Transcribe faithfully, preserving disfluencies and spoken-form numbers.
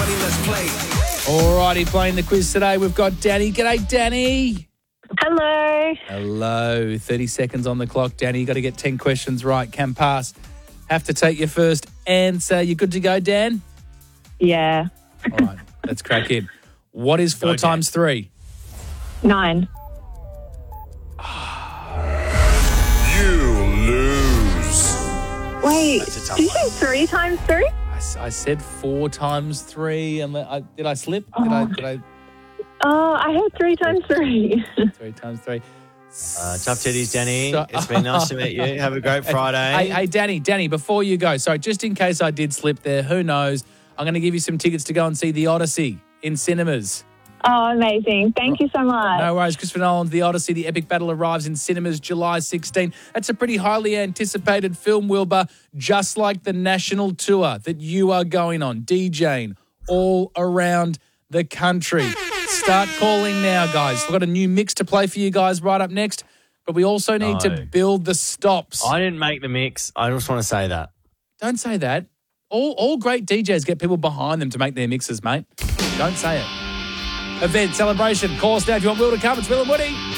Everybody, let's play. Alrighty, playing the quiz today, we've got Danny. G'day, Danny. Hello. Hello. thirty seconds on the clock, Danny. You got to get ten questions right. Can pass. Have to take your first answer. You good to go, Dan? Yeah. All right, let's crack in. What is four Go, times three? Nine. You lose. Wait, That's a tough did you one. say three times three? I, s- I said four times three. And I, did I slip? Did I? Did I? Oh, I had three times three. Three times three. Uh, tough titties, Danny. So- It's been nice to meet you. Have a great Friday. Hey, hey, Danny, Danny, before you go, sorry, just in case I did slip there, who knows? I'm going to give you some tickets to go and see The Odyssey in cinemas. Oh, amazing. Thank you so much. No worries. Christopher Nolan's The Odyssey, the epic battle arrives in cinemas July sixteenth. That's a pretty highly anticipated film, Wilbur, just like the national tour that you are going on, DJing all around the country. Start calling now, guys. We've got a new mix to play for you guys right up next, but we also need No. to build the stops. I didn't make the mix. I just want to say that. Don't say that. All, all great D Js get people behind them to make their mixes, mate. Don't say it. Event, celebration, call us now if you want Will to come. It's Will and Woody.